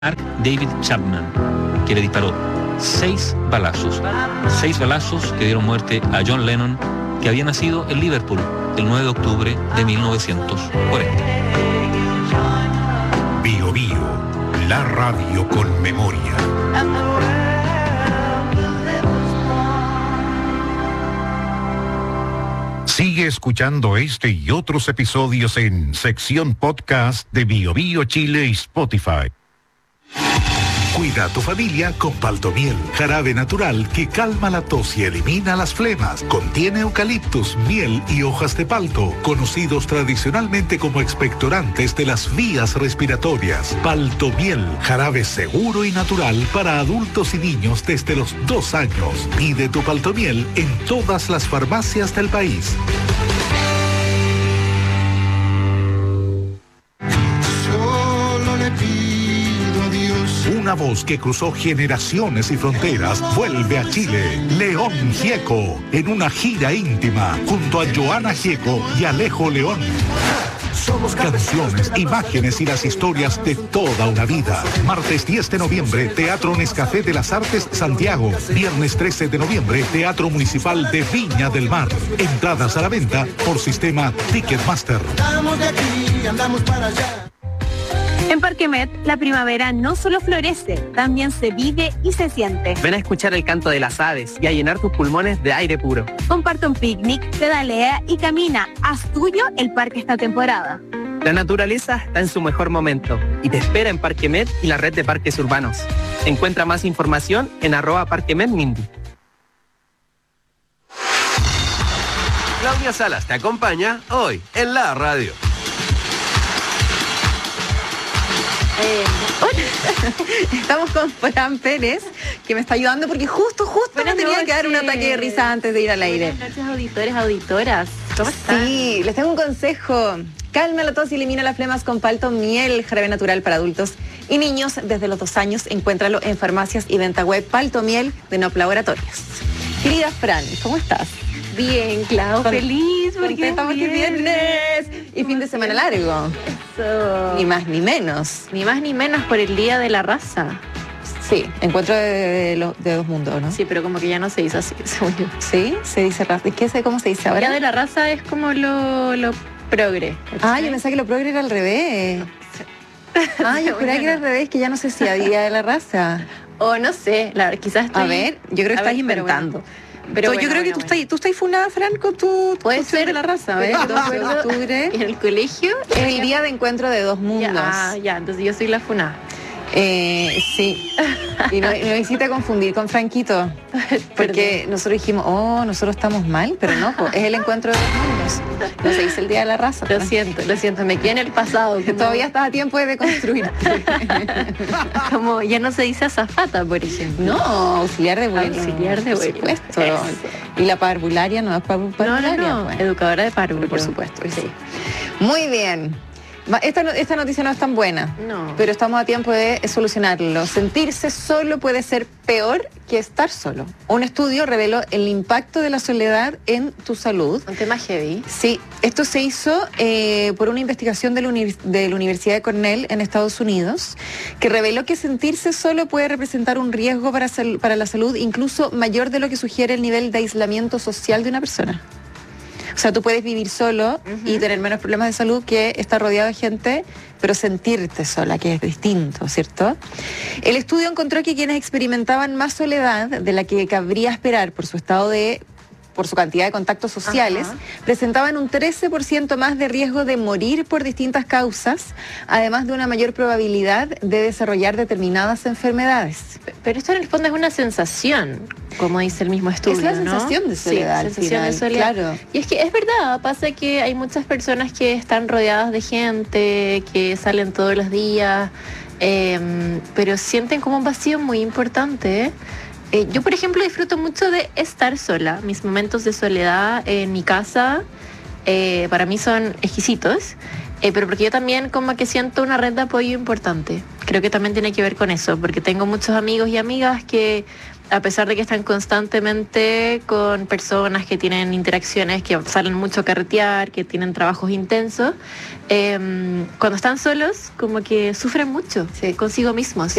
David Chapman, que le disparó 6 balazos que dieron muerte a John Lennon, que había nacido en Liverpool el 9 de octubre de 1940. Bio Bio, la radio con memoria. Sigue escuchando este y otros episodios en sección podcast de Bio Bio Chile y Spotify. Cuida a tu familia con Paltomiel, jarabe natural que calma la tos y elimina las flemas. Contiene eucaliptus, miel y hojas de palto, conocidos tradicionalmente como expectorantes de las vías respiratorias. Paltomiel, jarabe seguro y natural para adultos y niños desde los 2 años. Pide tu Paltomiel en todas las farmacias del país. Una voz que cruzó generaciones y fronteras vuelve a Chile. León Gieco, en una gira íntima, junto a Joana Gieco y Alejo León. Canciones, imágenes y las historias de toda una vida. Martes 10 de noviembre, Teatro Nescafé de las Artes, Santiago. Viernes 13 de noviembre, Teatro Municipal de Viña del Mar. Entradas a la venta por sistema Ticketmaster. Andamos de aquí, andamos para allá. En Parque Met, la primavera no solo florece, también se vive y se siente. Ven a escuchar el canto de las aves y a llenar tus pulmones de aire puro. Comparte un picnic, pedalea y camina. Haz tuyo el parque esta temporada. La naturaleza está en su mejor momento y te espera en Parque Met y la red de parques urbanos. Encuentra más información en @parquemetmindy. Claudia Salas te acompaña hoy en la radio. Estamos con Fran Pérez, que me está ayudando porque justo me tenía que dar un ataque de risa antes de ir al aire. Buenas noches, auditores, auditoras. ¿Cómo están? Sí, les tengo un consejo. Calma la tos y elimina las flemas con Paltomiel, jarabe natural para adultos y niños desde los 2 años. Encuéntralo en farmacias y venta web. Paltomiel de Nop Laboratorios. Querida Fran, ¿cómo estás? Bien, Clau, feliz porque estamos aquí viernes y fin de semana largo. Eso. Ni más ni menos. Ni más ni menos por el Día de la Raza. Sí, encuentro de 2 mundos, ¿no? Sí, pero como que ya no se dice así, según yo. Sí, se dice raza. ¿Cómo se dice ahora? Día de la Raza es como lo progre. Ah, yo pensaba que lo progre era al revés. Ah, yo juraba que era al revés, que ya no sé si había Día de la Raza. O no sé, quizás estoy... A ver, yo creo que estás inventando. Pero yo creo que tú estás funada, Fran, con tu puede ser de la raza, ¿ves? 12 de octubre. En el colegio es el día de encuentro de 2 mundos. Ya, entonces yo soy la funada. Sí. Y no me hiciste confundir con Franquito. Porque nosotros dijimos, nosotros estamos mal, pero no, es el encuentro de 2 mundos. No se dice el Día de la Raza. Lo siento, me quedé en el pasado. Como... Todavía estás a tiempo de deconstruir. Como ya no se dice azafata, por ejemplo. No, auxiliar de vuelo. Auxiliar de vuelo. Por supuesto. Eso. Y la parvularia no es parvularia. No. Pues. Educadora de párvulo. Por supuesto, sí. Muy bien. Esta noticia no es tan buena, pero estamos a tiempo de solucionarlo. Sentirse solo puede ser peor que estar solo. Un estudio reveló el impacto de la soledad en tu salud. Un tema heavy. Sí, esto se hizo por una investigación de la Universidad de Cornell en Estados Unidos, que reveló que sentirse solo puede representar un riesgo para la salud incluso mayor de lo que sugiere el nivel de aislamiento social de una persona. O sea, tú puedes vivir solo y tener menos problemas de salud que estar rodeado de gente, pero sentirte sola, que es distinto, ¿cierto? El estudio encontró que quienes experimentaban más soledad de la que cabría esperar por su cantidad de contactos sociales, presentaban un 13% más de riesgo de morir por distintas causas, además de una mayor probabilidad de desarrollar determinadas enfermedades. Pero esto en el fondo es una sensación, como dice el mismo estudio, es la sensación de soledad. Sí, sensación de soledad. Claro. Y es que es verdad, pasa que hay muchas personas que están rodeadas de gente, que salen todos los días, pero sienten como un vacío muy importante, yo, por ejemplo, disfruto mucho de estar sola. Mis momentos de soledad en mi casa para mí son exquisitos, pero porque yo también como que siento una red de apoyo importante. Creo que también tiene que ver con eso, porque tengo muchos amigos y amigas que a pesar de que están constantemente con personas que tienen interacciones, que salen mucho a carretear, que tienen trabajos intensos, cuando están solos, como que sufren mucho consigo mismos.